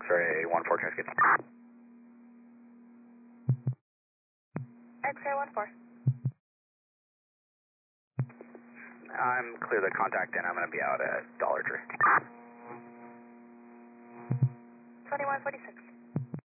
X-ray 14 escape. X-ray 14. I'm clear the contact and I'm going to be out at Dollar Tree. 2147.